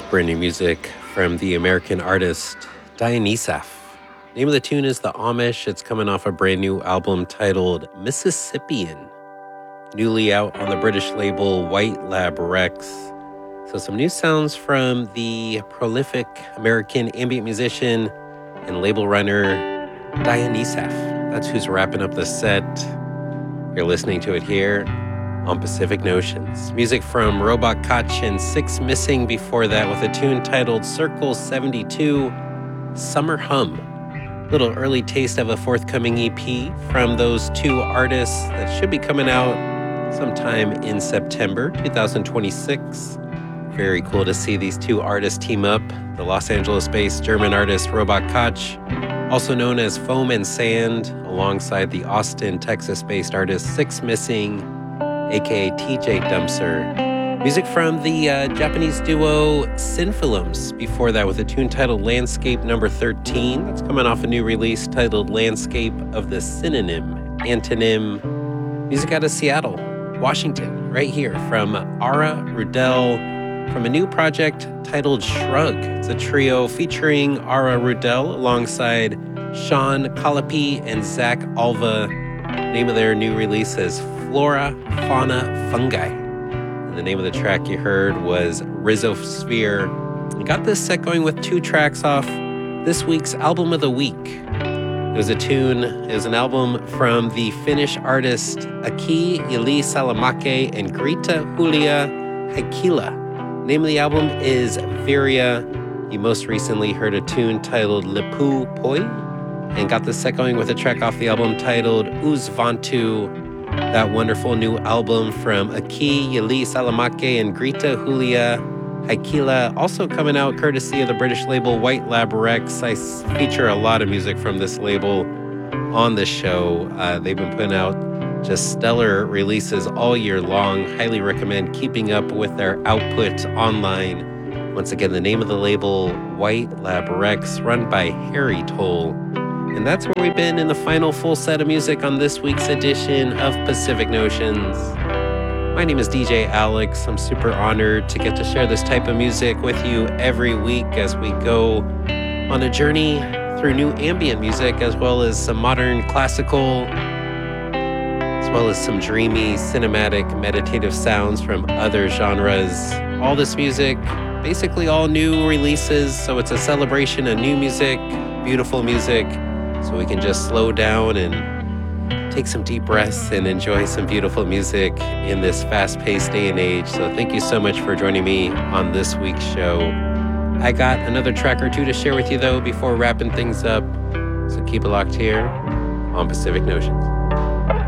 Brand new music from the American artist Dionysaf. Name of the tune is The Amish. It's coming off a brand new album titled Mississippian, newly out on the British label White Lab Rex. So some new sounds from the prolific American ambient musician and label runner Dionysaf. That's who's wrapping up the set. You're listening to it here on Pacific Notions. Music from Robot Koch and Six Missing before that with a tune titled Circle 72, Summer Hum. Little early taste of a forthcoming EP from those two artists that should be coming out sometime in September 2026. Very cool to see these two artists team up. The Los Angeles-based German artist Robot Koch, also known as Foam and Sand, alongside the Austin, Texas-based artist Six Missing, aka TJ Dumpster. Music from the Japanese duo Synfilms before that with a tune titled Landscape Number 13. That's coming off a new release titled Landscape of the Synonym, Antonym. Music out of Seattle, Washington, right here from Ara Rudel from a new project titled Shrug. It's a trio featuring Ara Rudel alongside Sean Colapi and Zach Alva. Name of their new release is Flora, Fauna, Fungi. And the name of the track you heard was Rhizosphere. I got this set going with two tracks off this week's Album of the Week. It was an album from the Finnish artist Aki Ili Salamake and Grita Julia Heikkilä. Name of the album is Viria. You most recently heard a tune titled Lipu Poi and got this set going with a track off the album titled Uzvantu. That wonderful new album from Aki Ili Salamake and Grita Julia Heikkilä, also coming out courtesy of the British label White Lab Rex. I feature a lot of music from this label on the show. They've been putting out just stellar releases all year long. Highly recommend keeping up with their output online. Once again, the name of the label, White Lab Rex, run by Harry Toll. And that's where we've been in the final full set of music on this week's edition of Pacific Notions. My name is DJ Alex. I'm super honored to get to share this type of music with you every week as we go on a journey through new ambient music as well as some modern classical, as well as some dreamy, cinematic, meditative sounds from other genres. All this music, basically all new releases, so it's a celebration of new music, beautiful music, so we can just slow down and take some deep breaths and enjoy some beautiful music in this fast-paced day and age. So thank you so much for joining me on this week's show. I got another track or two to share with you, though, before wrapping things up. So keep it locked here on Pacific Notions.